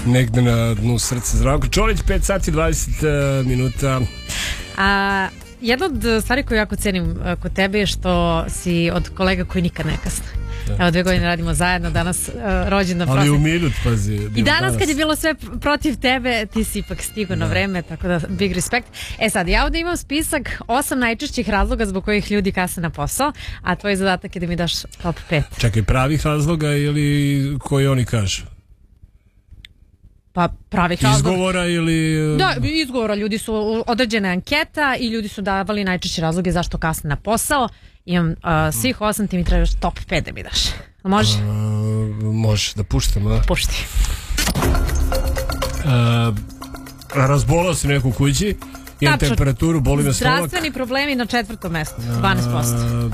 Negde na dnu srca Zdravko Čolić, 5 sati 20 minuta. Jedna od stvari koju jako cenim kod tebe je što si od kolega koji nikad ne kasne. Evo 2 godine radimo zajedno, danas rođendan Ali u minut, pazi. I danas kad je bilo sve protiv tebe, ti si ipak stigao na vreme, tako da big respect. Sad, ja ovdje imam spisak 8 najčešćih razloga zbog kojih ljudi kasne na posao, a tvoj zadatak je da mi daš top 5. Čekaj, pravih razloga ili koji oni kažu? Pa pravih razloga. Izgovora ili... Da, izgovora. Ljudi su određena anketa i ljudi su davali najčešće razloge zašto kasne na posao. Imam svih 8, ti mi trebaš top 5 da mi daš. Može? Može, da puštam, a? Pušti. Razbolao se neko u kući, imam temperaturu, boli me stomak. Zdravstveni problemi na 4. mestu, 12%.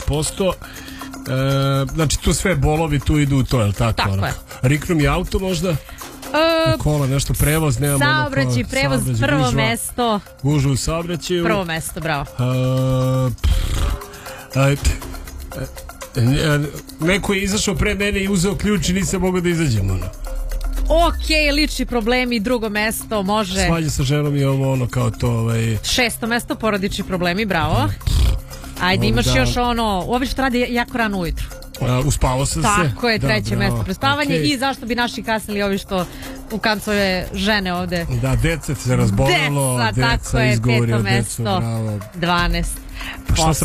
12%. Znači tu sve bolovi tu idu u to, je li tako? Tako je. Riknu mi auto možda? Kola, nešto, prevoz, nemamo saobraćaj, prevoz, prvo mesto. Gužva u saobraćaju. Prvo mesto, bravo. Neko je izašao pre mene i uzeo ključ i nisam mogao da izađem. Ok, lični problemi, 2. mesto, može. Svađa sa ženom i ono kao to. 6. mesto, porodični problemi, bravo. Ajde, imaš još obično to radi jako rano ujutru. Uspavao sam se. Tako je, 3. mesto prespavanje. I zašto bi naši kasnili ovi što u kancove žene ovde. Da, deca se razbolelo. Deca, tako je, 5. mesto, 12%.